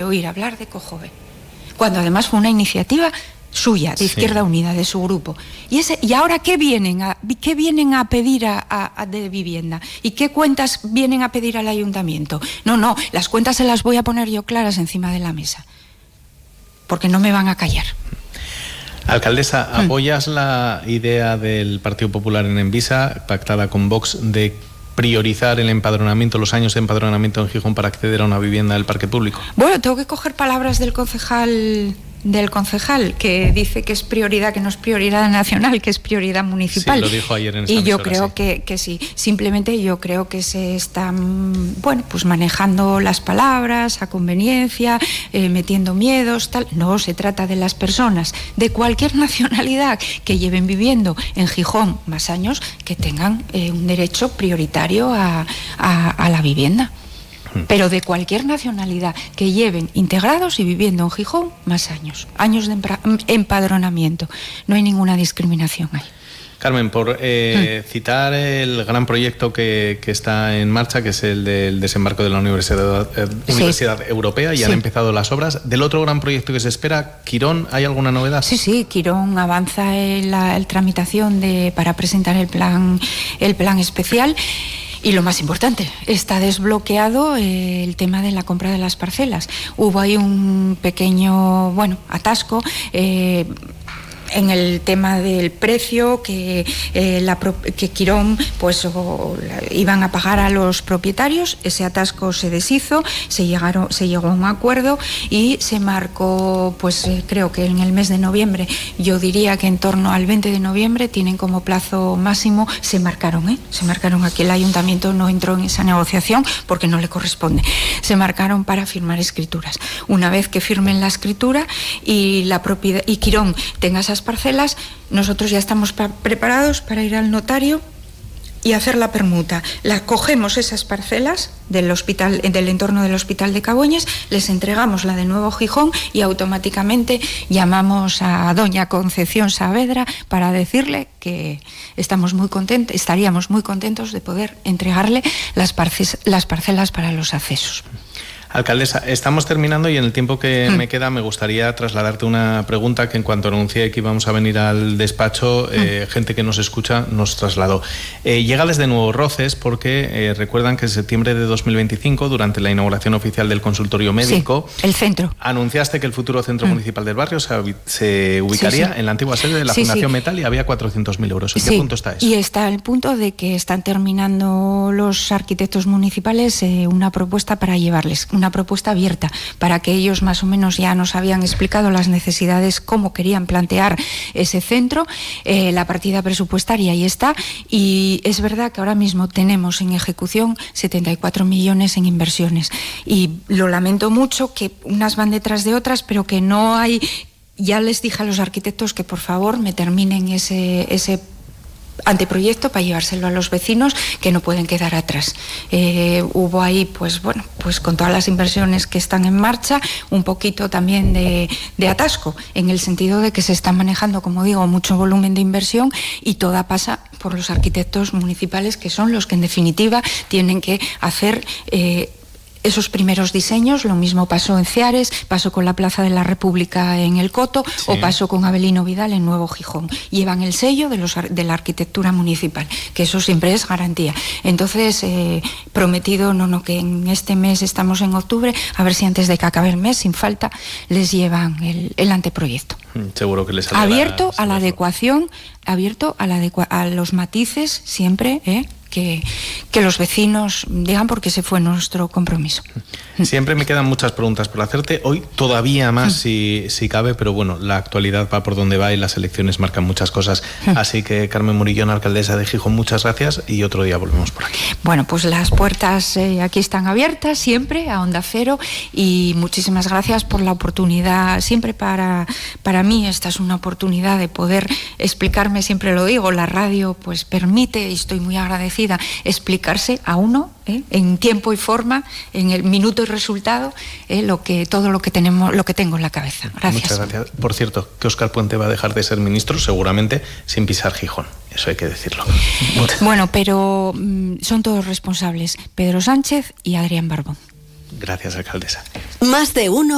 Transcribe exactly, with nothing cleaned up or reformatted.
oír hablar de Cojove, cuando además fue una iniciativa suya, de Izquierda sí. Unida, de su grupo. Y ese y ahora ¿qué vienen a, qué vienen a pedir a, a, a de vivienda? ¿Y qué cuentas vienen a pedir al ayuntamiento? No, no, las cuentas se las voy a poner yo claras encima de la mesa, porque no me van a callar. Alcaldesa, ¿apoyas mm. la idea del Partido Popular en Envisa, pactada con Vox, de priorizar el empadronamiento, los años de empadronamiento en Gijón para acceder a una vivienda del parque público? Bueno, tengo que coger palabras del concejal del concejal que dice que es prioridad, que no es prioridad nacional, que es prioridad municipal. Sí, lo dijo ayer en esta Y yo emisora, creo sí. Que, que sí. Simplemente yo creo que se están, bueno, pues manejando las palabras a conveniencia, eh, metiendo miedos, tal. No, se trata de las personas de cualquier nacionalidad que lleven viviendo en Gijón más años, que tengan eh, un derecho prioritario a, a, a la vivienda. Pero de cualquier nacionalidad que lleven integrados y viviendo en Gijón más años, años de empadronamiento. No hay ninguna discriminación ahí. Carmen, por eh, hmm. citar el gran proyecto que, que está en marcha, que es el del desembarco de la Universidad, eh, sí. Universidad Europea, y sí. han empezado las obras. Del otro gran proyecto que se espera, Quirón, ¿hay alguna novedad? Sí, sí, Quirón avanza en la en tramitación de, para presentar el plan, el plan especial. Y lo más importante, está desbloqueado eh, el tema de la compra de las parcelas. Hubo ahí un pequeño, bueno, atasco eh, en el tema del precio que, eh, la, que Quirón pues o, la, iban a pagar a los propietarios. Ese atasco se deshizo, se, llegaron, se llegó a un acuerdo y se marcó, pues eh, creo que en el mes de noviembre, yo diría que en torno al veinte de noviembre tienen como plazo máximo, se marcaron, ¿eh? se marcaron, aquí el ayuntamiento no entró en esa negociación porque no le corresponde, se marcaron para firmar escrituras. Una vez que firmen la escritura y la propiedad y Quirón tenga esas parcelas, nosotros ya estamos pa- preparados para ir al notario y hacer la permuta. La cogemos esas parcelas del hospital, del entorno del Hospital de Caboñes, les entregamos la de Nuevo Gijón y automáticamente llamamos a doña Concepción Saavedra para decirle que estamos muy contentos, estaríamos muy contentos de poder entregarle las, parce- las parcelas para los accesos. Alcaldesa, estamos terminando y en el tiempo que mm. me queda me gustaría trasladarte una pregunta que en cuanto anuncié que íbamos a venir al despacho, mm. eh, gente que nos escucha nos trasladó. Eh, llega desde Nuevos Roces porque eh, recuerdan que en septiembre de dos mil veinticinco, durante la inauguración oficial del consultorio médico, sí, el centro, anunciaste que el futuro centro mm. municipal del barrio se, se ubicaría sí, sí. en la antigua sede de la sí, Fundación sí. Metal y había cuatrocientos mil euros. ¿En sí. qué punto está eso? Y está el punto de que están terminando los arquitectos municipales eh, una propuesta para llevarles, una propuesta abierta, para que ellos más o menos ya nos habían explicado las necesidades, cómo querían plantear ese centro, eh, la partida presupuestaria ahí está, y es verdad que ahora mismo tenemos en ejecución setenta y cuatro millones en inversiones, y lo lamento mucho que unas van detrás de otras, pero que no hay, ya les dije a los arquitectos que por favor me terminen ese, ese anteproyecto para llevárselo a los vecinos, que no pueden quedar atrás. Eh, hubo ahí, pues bueno, pues con todas las inversiones que están en marcha, un poquito también de, de atasco, en el sentido de que se está manejando, como digo, mucho volumen de inversión y toda pasa por los arquitectos municipales, que son los que en definitiva tienen que hacer eh, esos primeros diseños. Lo mismo pasó en Ceares, pasó con la Plaza de la República en El Coto, sí. o pasó con Avelino Vidal en Nuevo Gijón. Llevan el sello de, los, de la arquitectura municipal, que eso siempre es garantía. Entonces, eh, prometido, no, no, que en este mes, estamos en octubre, a ver si antes de que acabe el mes, sin falta, les llevan el, el anteproyecto. Seguro que les saldrá. Abierto a la adecuación, abierto a, la adecua- a los matices siempre, ¿eh? Que, que los vecinos digan, porque ese fue nuestro compromiso. Siempre me quedan muchas preguntas por hacerte, hoy todavía más si, si cabe, pero bueno, la actualidad va por donde va y las elecciones marcan muchas cosas. Así que Carmen Murillón, alcaldesa de Gijón, muchas gracias y otro día volvemos por aquí. Bueno, pues las puertas eh, aquí están abiertas siempre a Onda Cero, y muchísimas gracias por la oportunidad. Siempre para, para mí esta es una oportunidad de poder explicarme, siempre lo digo, la radio pues permite, y estoy muy agradecida, explicarse a uno ¿eh? en tiempo y forma, en el minuto y resultado, ¿eh? lo que todo lo que tenemos, lo que tengo en la cabeza. Gracias. Muchas gracias. Por cierto, que Óscar Puente va a dejar de ser ministro seguramente sin pisar Gijón. Eso hay que decirlo. Bueno, pero mmm, son todos responsables, Pedro Sánchez y Adrián Barbón. Gracias, alcaldesa. Más de uno.